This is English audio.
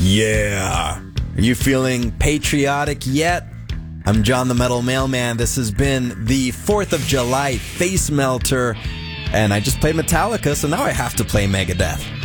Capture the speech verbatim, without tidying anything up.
Yeah. Are you feeling patriotic yet? I'm John the Metal Mailman. This has been the fourth of July Face Melter, and I just played Metallica, so now I have to play Megadeth.